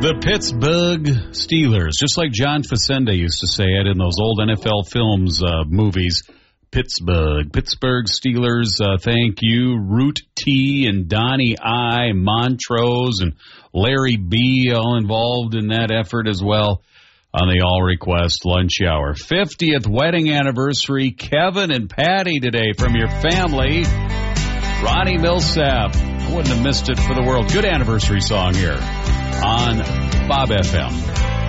The Pittsburgh Steelers, just like John Facenda used to say it in those old NFL films, movies. Pittsburgh Steelers, thank you. Root T and Donnie I, Montrose and Larry B, all involved in that effort as well on the all-request lunch hour. 50th wedding anniversary, Kevin and Patty today from your family. Ronnie Millsap, I wouldn't have missed it for the world. Good anniversary song here on Bob FM.